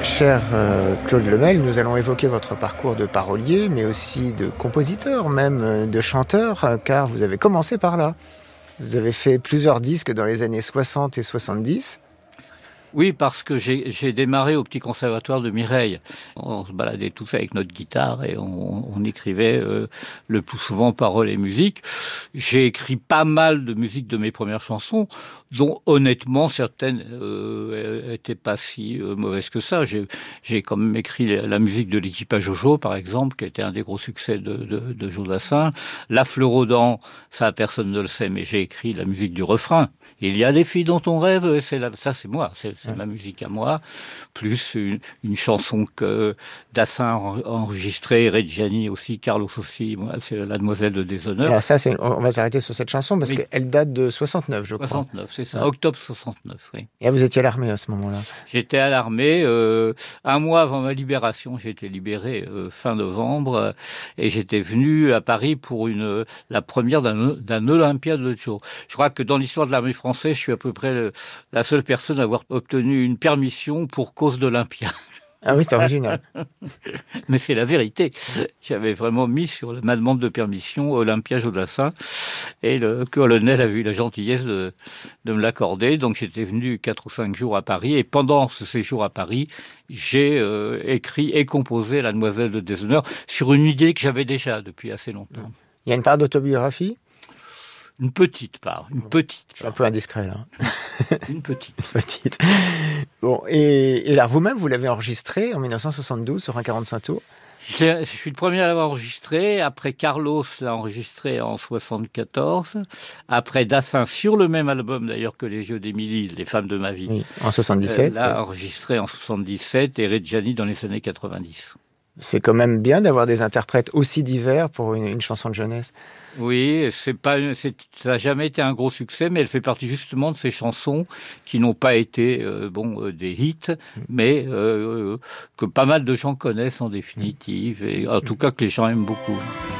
Cher Claude Lemel, nous allons évoquer votre parcours de parolier, mais aussi de compositeur, même de chanteur, car vous avez commencé par là. Vous avez fait plusieurs disques dans les années 60 et 70. Oui, parce que j'ai démarré au petit conservatoire de Mireille. On se baladait tous avec notre guitare et on écrivait le plus souvent paroles et musique. J'ai écrit pas mal de musique de mes premières chansons, dont honnêtement certaines étaient pas si mauvaises que ça. J'ai quand même écrit la musique de l'équipage Jojo, par exemple, qui était un des gros succès de Joe Dassin. La Fleur aux dents, ça personne ne le sait, mais j'ai écrit la musique du refrain. Il y a des filles dont on rêve, ça c'est moi, c'est ma musique à moi, plus une chanson que Dassin a enregistrée, Reggiani aussi, Carlos aussi, moi, c'est La Demoiselle de Déshonneur. Alors ça, on va s'arrêter sur cette chanson parce qu'elle date de 69, je crois. 69, c'est ça, octobre 69, oui. Et vous étiez à l'armée à ce moment-là? J'étais à l'armée, un mois avant ma libération, j'ai été libéré fin novembre, et j'étais venu à Paris pour la première d'un Olympia de Joe. Je crois que dans l'histoire de l'armée française, je suis à peu près la seule personne à avoir obtenu une permission pour cause d'Olympia. Ah oui, c'est original. Mais c'est la vérité. J'avais vraiment mis sur ma demande de permission Olympia Joe Dassin, et le colonel a eu la gentillesse de me l'accorder. Donc j'étais venu 4 ou 5 jours à Paris, et pendant ce séjour à Paris, j'ai écrit et composé La Demoiselle de Déshonneur sur une idée que j'avais déjà depuis assez longtemps. Il y a une part d'autobiographie? Une petite part. Je suis un peu indiscret, là. Une petite. Petite. Bon, et là, vous-même, vous l'avez enregistré en 1972 sur un 45 tours? Je suis le premier à l'avoir enregistré. Après, Carlos l'a enregistré en 74. Après, Dassin, sur le même album d'ailleurs que Les yeux d'Émilie, Les femmes de ma vie. Oui, en 77. L'a enregistré en 77, et Reggiani dans les années 90. C'est quand même bien d'avoir des interprètes aussi divers pour une chanson de jeunesse. Oui, ça n'a jamais été un gros succès, mais elle fait partie justement de ces chansons qui n'ont pas été des hits, mais que pas mal de gens connaissent en définitive, et en tout cas que les gens aiment beaucoup.